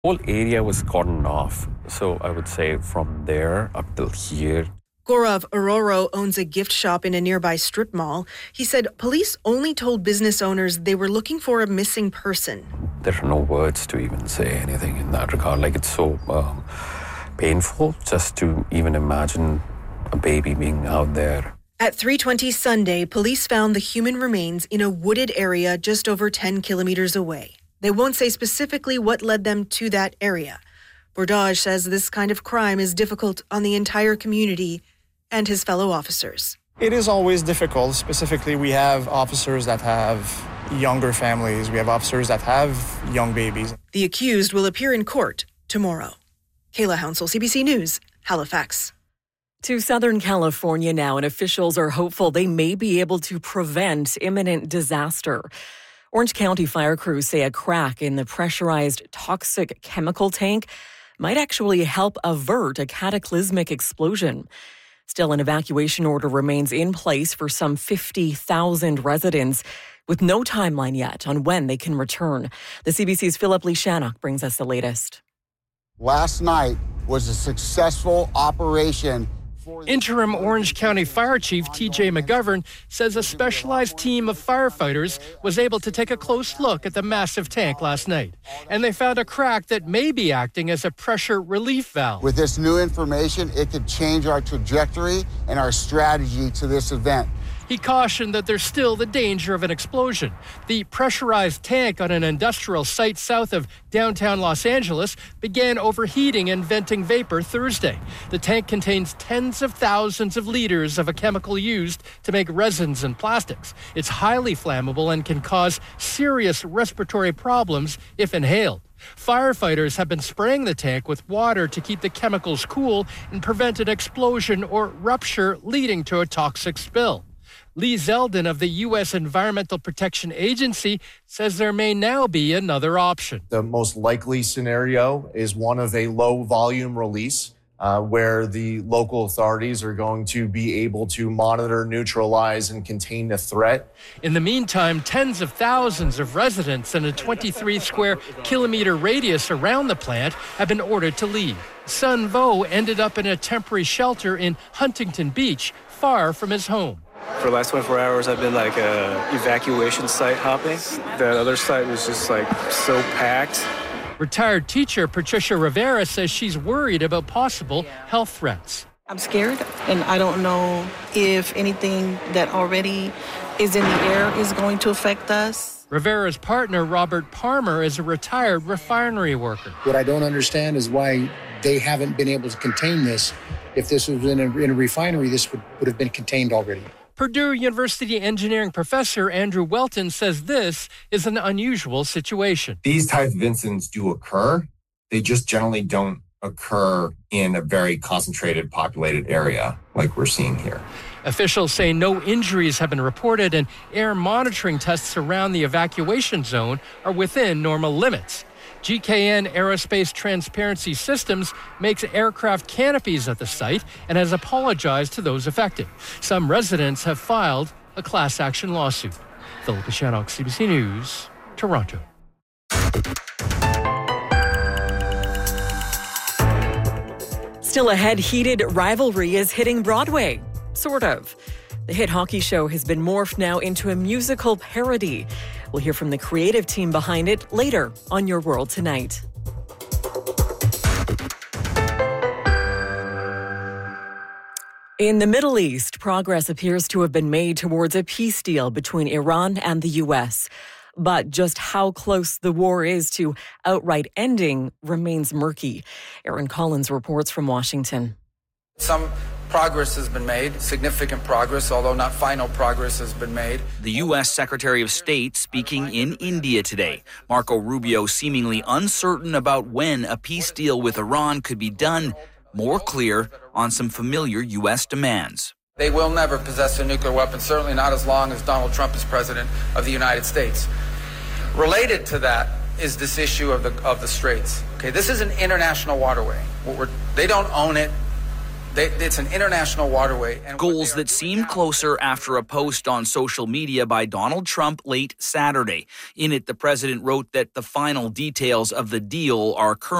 Whole area was cordoned off. So I would say from there up till here. Gaurav Aroro owns a gift shop in a nearby strip mall. He said police only told business owners they were looking for a missing person. There are no words to even say anything in that regard. Like, it's so painful just to even imagine a baby being out there. At 3:20 Sunday, police found the human remains in a wooded area just over 10 kilometers away. They won't say specifically what led them to that area. Bordage says this kind of crime is difficult on the entire community and his fellow officers. It is always difficult. Specifically, we have officers that have younger families. We have officers that have young babies. The accused will appear in court tomorrow. Kayla Hounsell, CBC News, Halifax. To Southern California now, and officials are hopeful they may be able to prevent imminent disaster. Orange County fire crews say a crack in the pressurized toxic chemical tank might actually help avert a cataclysmic explosion. Still, an evacuation order remains in place for some 50,000 residents, with no timeline yet on when they can return. The CBC's Philip Lishanok brings us the latest. Last night was a successful operation. Interim Orange County Fire Chief T.J. McGovern says a specialized team of firefighters was able to take a close look at the massive tank last night, and they found a crack that may be acting as a pressure relief valve. With this new information, it could change our trajectory and our strategy to this event. He cautioned that there's still the danger of an explosion. The pressurized tank on an industrial site south of downtown Los Angeles began overheating and venting vapor Thursday. The tank contains tens of thousands of liters of a chemical used to make resins and plastics. It's highly flammable and can cause serious respiratory problems if inhaled. Firefighters have been spraying the tank with water to keep the chemicals cool and prevent an explosion or rupture leading to a toxic spill. Lee Zeldin of the U.S. Environmental Protection Agency says there may now be another option. The most likely scenario is one of a low volume release where the local authorities are going to be able to monitor, neutralize, and contain the threat. In the meantime, tens of thousands of residents in a 23 square kilometer radius around the plant have been ordered to leave. Sun Vo ended up in a temporary shelter in Huntington Beach, far from his home. For the last 24 hours, I've been evacuation site hopping. That other site was just so packed. Retired teacher Patricia Rivera says she's worried about possible health threats. I'm scared, and I don't know if anything that already is in the air is going to affect us. Rivera's partner, Robert Palmer, is a retired refinery worker. What I don't understand is why they haven't been able to contain this. If this was in a refinery, this would have been contained already. Purdue University engineering professor Andrew Welton says this is an unusual situation. These types of incidents do occur. They just generally don't occur in a very concentrated, populated area like we're seeing here. Officials say no injuries have been reported, and air monitoring tests around the evacuation zone are within normal limits. GKN Aerospace Transparency Systems makes aircraft canopies at the site and has apologized to those affected. Some residents have filed a class action lawsuit. Philip Lishanok, CBC News, Toronto. Still ahead, heated rivalry is hitting Broadway. Sort of. The hit hockey show has been morphed now into a musical parody. We'll hear from the creative team behind it later on Your World Tonight. In the Middle East, progress appears to have been made towards a peace deal between Iran and the U.S. But just how close the war is to outright ending remains murky. Aaron Collins reports from Washington. Some progress has been made, significant progress, although not final progress has been made. The U.S. Secretary of State speaking in India today. Marco Rubio seemingly uncertain about when a peace deal with Iran could be done, more clear on some familiar U.S. demands. They will never possess a nuclear weapon, certainly not as long as Donald Trump is president of the United States. Related to that is this issue of the Straits. Okay, this is an international waterway. They don't own it. It's an international waterway. And goals that seemed closer after a post on social media by Donald Trump late Saturday. In it, the president wrote that the final details of the deal are currently